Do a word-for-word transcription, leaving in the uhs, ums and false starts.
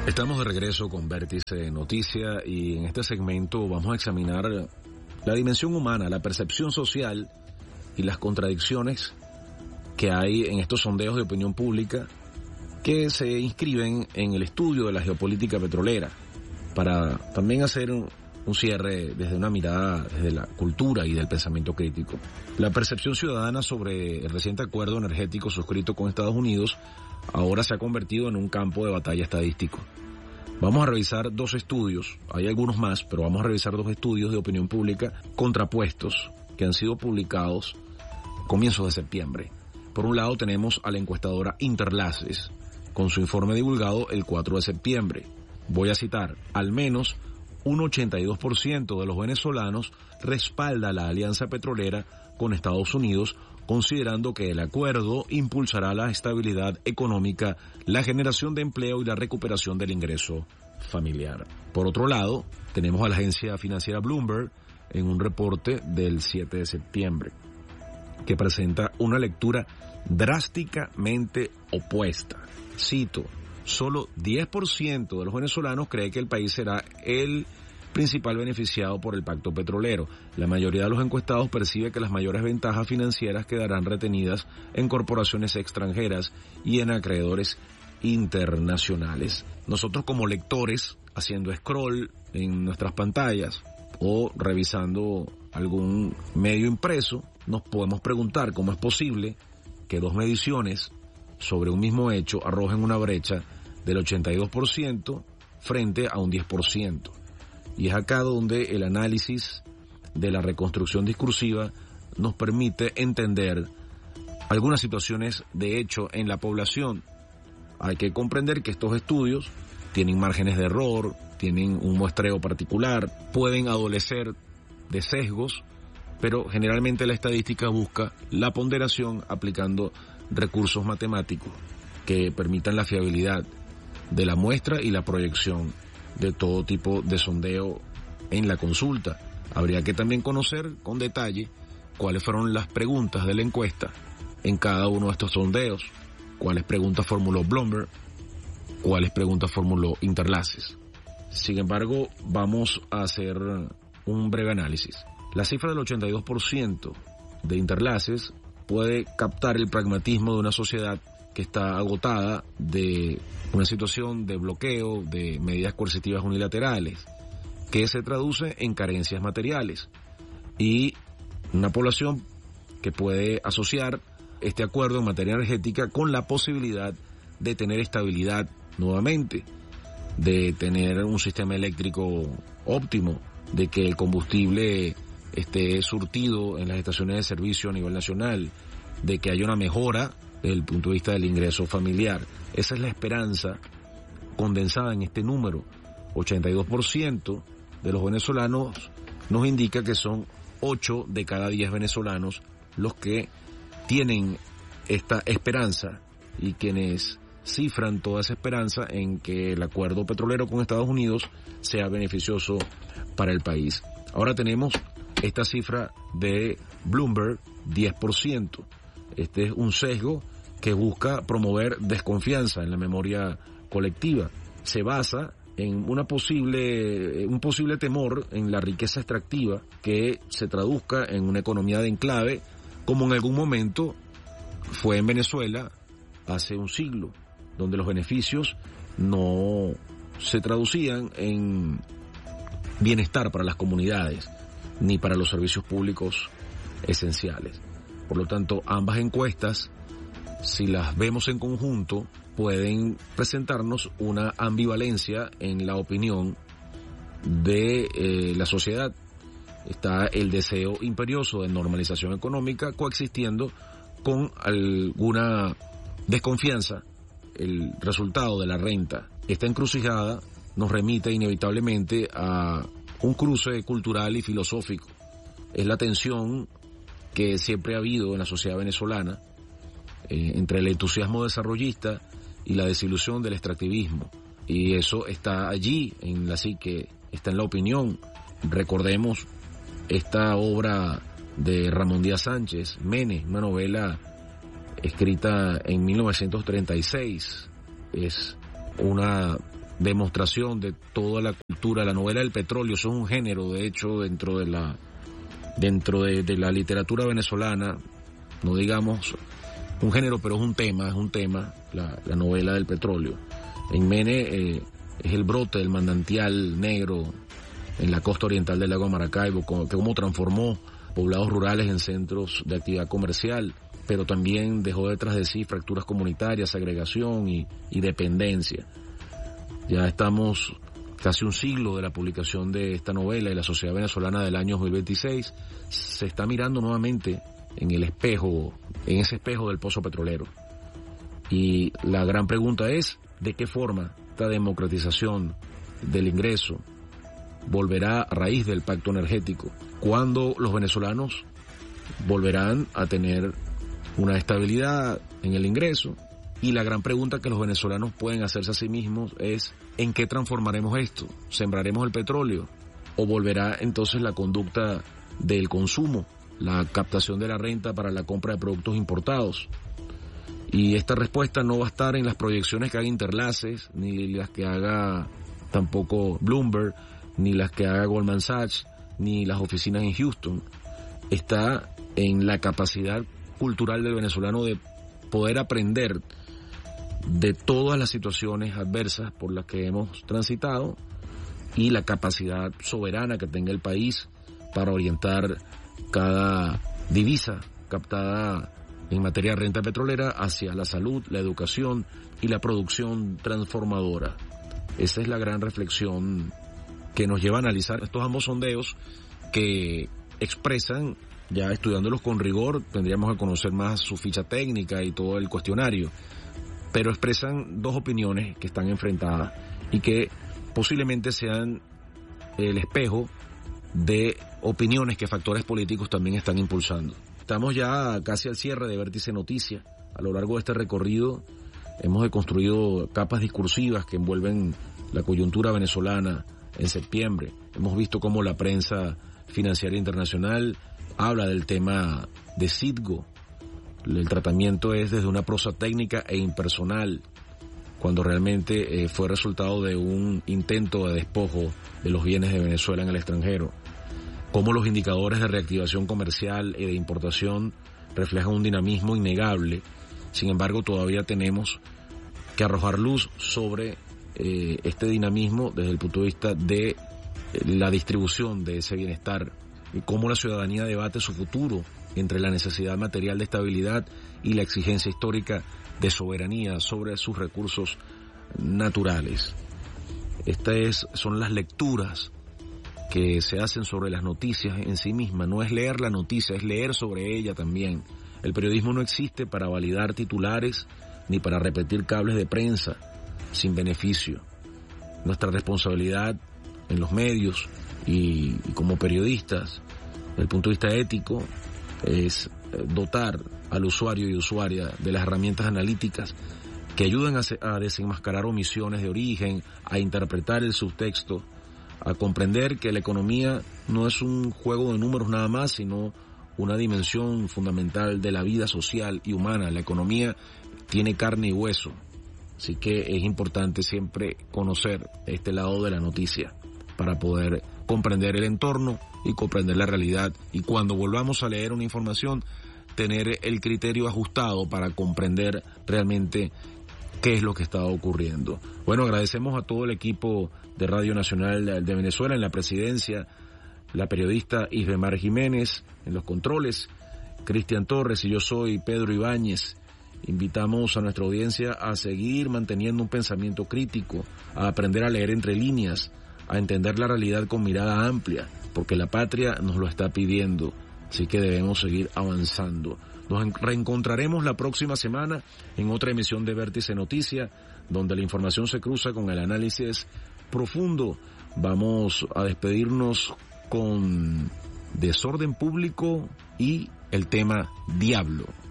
Estamos de regreso con Vértice Noticia y en este segmento vamos a examinar la dimensión humana, la percepción social y las contradicciones que hay en estos sondeos de opinión pública que se inscriben en el estudio de la geopolítica petrolera para también hacer un, un cierre desde una mirada desde la cultura y del pensamiento crítico. La percepción ciudadana sobre el reciente acuerdo energético suscrito con Estados Unidos ahora se ha convertido en un campo de batalla estadístico. Vamos a revisar dos estudios, hay algunos más, pero vamos a revisar dos estudios de opinión pública contrapuestos que han sido publicados a comienzos de septiembre. Por un lado tenemos a la encuestadora Interlaces, con su informe divulgado el cuatro de septiembre. Voy a citar, al menos un ochenta y dos por ciento de los venezolanos respalda la alianza petrolera con Estados Unidos, considerando que el acuerdo impulsará la estabilidad económica, la generación de empleo y la recuperación del ingreso familiar. Por otro lado, tenemos a la agencia financiera Bloomberg en un reporte del siete de septiembre, que presenta una lectura drásticamente opuesta. Cito, solo diez por ciento de los venezolanos cree que el país será el principal beneficiado por el pacto petrolero. La mayoría de los encuestados percibe que las mayores ventajas financieras quedarán retenidas en corporaciones extranjeras y en acreedores internacionales. Nosotros como lectores, haciendo scroll en nuestras pantallas o revisando algún medio impreso, nos podemos preguntar cómo es posible que dos mediciones sobre un mismo hecho arrojen una brecha del ochenta y dos por ciento frente a un diez por ciento. Y es acá donde el análisis de la reconstrucción discursiva nos permite entender algunas situaciones de hecho en la población. Hay que comprender que estos estudios tienen márgenes de error, tienen un muestreo particular, pueden adolecer de sesgos, pero generalmente la estadística busca la ponderación aplicando recursos matemáticos que permitan la fiabilidad de la muestra y la proyección de todo tipo de sondeo en la consulta. Habría que también conocer con detalle cuáles fueron las preguntas de la encuesta en cada uno de estos sondeos, cuáles preguntas formuló Bloomberg, cuáles preguntas formuló Interlaces. Sin embargo, vamos a hacer un breve análisis. La cifra del ochenta y dos por ciento de Interlaces puede captar el pragmatismo de una sociedad que está agotada de una situación de bloqueo, de medidas coercitivas unilaterales, que se traduce en carencias materiales, y una población que puede asociar este acuerdo en materia energética con la posibilidad de tener estabilidad nuevamente, de tener un sistema eléctrico óptimo, de que el combustible esté surtido en las estaciones de servicio a nivel nacional, de que haya una mejora desde el punto de vista del ingreso familiar. Esa es la esperanza condensada en este número. ochenta y dos por ciento de los venezolanos nos indica que son ocho de cada diez venezolanos los que tienen esta esperanza y quienes cifran toda esa esperanza en que el acuerdo petrolero con Estados Unidos sea beneficioso para el país. Ahora tenemos esta cifra de Bloomberg, diez por ciento. Este es un sesgo que busca promover desconfianza en la memoria colectiva. Se basa en una posible, un posible temor en la riqueza extractiva que se traduzca en una economía de enclave, como en algún momento fue en Venezuela hace un siglo, donde los beneficios no se traducían en bienestar para las comunidades ni para los servicios públicos esenciales. Por lo tanto, ambas encuestas, si las vemos en conjunto, pueden presentarnos una ambivalencia en la opinión de eh, la sociedad. Está el deseo imperioso de normalización económica coexistiendo con alguna desconfianza, el resultado de la renta. Esta encrucijada nos remite inevitablemente a un cruce cultural y filosófico. Es la tensión que siempre ha habido en la sociedad venezolana eh, entre el entusiasmo desarrollista y la desilusión del extractivismo. Y eso está allí en la psique, está en la opinión. Recordemos esta obra de Ramón Díaz Sánchez, Mene, una novela escrita en mil novecientos treinta y seis. Es una demostración de toda la cultura. La novela del petróleo, eso es un género, de hecho, dentro de la dentro de, de la literatura venezolana, no digamos un género, pero es un tema, es un tema, la, la novela del petróleo. En Mene eh, es el brote del manantial negro en la costa oriental del lago Maracaibo, como, cómo transformó poblados rurales en centros de actividad comercial, pero también dejó detrás de sí fracturas comunitarias, segregación y, y dependencia. Ya estamos casi un siglo de la publicación de esta novela y la sociedad venezolana del año dos mil veintiséis se está mirando nuevamente en el espejo, en ese espejo del pozo petrolero. Y la gran pregunta es, ¿de qué forma esta democratización del ingreso volverá a raíz del pacto energético? ¿Cuándo los venezolanos volverán a tener una estabilidad en el ingreso? Y la gran pregunta que los venezolanos pueden hacerse a sí mismos es, ¿en qué transformaremos esto? ¿Sembraremos el petróleo? ¿O volverá entonces la conducta del consumo, la captación de la renta para la compra de productos importados? Y esta respuesta no va a estar en las proyecciones que haga Interlaces, ni las que haga tampoco Bloomberg, ni las que haga Goldman Sachs, ni las oficinas en Houston. Está en la capacidad cultural del venezolano de poder aprender de todas las situaciones adversas por las que hemos transitado y la capacidad soberana que tenga el país para orientar cada divisa captada en materia de renta petrolera hacia la salud, la educación y la producción transformadora. Esa es la gran reflexión que nos lleva a analizar estos ambos sondeos que expresan, ya estudiándolos con rigor, tendríamos que conocer más su ficha técnica y todo el cuestionario, pero expresan dos opiniones que están enfrentadas y que posiblemente sean el espejo de opiniones que factores políticos también están impulsando. Estamos ya casi al cierre de Vértice Noticias. A lo largo de este recorrido hemos construido capas discursivas que envuelven la coyuntura venezolana en septiembre. Hemos visto cómo la prensa financiera internacional habla del tema de Citgo. El tratamiento es desde una prosa técnica e impersonal, cuando realmente eh, fue resultado de un intento de despojo de los bienes de Venezuela en el extranjero. Cómo los indicadores de reactivación comercial y de importación reflejan un dinamismo innegable. Sin embargo, todavía tenemos que arrojar luz sobre eh, este dinamismo desde el punto de vista de eh, la distribución de ese bienestar y cómo la ciudadanía debate su futuro entre la necesidad material de estabilidad y la exigencia histórica de soberanía sobre sus recursos naturales. Estas son las lecturas que se hacen sobre las noticias en sí mismas. No es leer la noticia, es leer sobre ella también. El periodismo no existe para validar titulares ni para repetir cables de prensa sin beneficio. Nuestra responsabilidad en los medios y, y como periodistas, desde el punto de vista ético, es dotar al usuario y usuaria de las herramientas analíticas que ayudan a, a desenmascarar omisiones de origen, a interpretar el subtexto, a comprender que la economía no es un juego de números nada más, sino una dimensión fundamental de la vida social y humana. La economía tiene carne y hueso, así que es importante siempre conocer este lado de la noticia para poder comprender el entorno y comprender la realidad, y cuando volvamos a leer una información, tener el criterio ajustado para comprender realmente qué es lo que está ocurriendo. Bueno, agradecemos a todo el equipo de Radio Nacional de Venezuela, en la presidencia, la periodista Isbemar Jiménez, en los controles, Cristian Torres, y yo soy Pedro Ibáñez. Invitamos a nuestra audiencia a seguir manteniendo un pensamiento crítico, a aprender a leer entre líneas, a entender la realidad con mirada amplia, porque la patria nos lo está pidiendo, así que debemos seguir avanzando. Nos reencontraremos la próxima semana en otra emisión de Vértice Noticias, donde la información se cruza con el análisis profundo. Vamos a despedirnos con desorden público y el tema Diablo.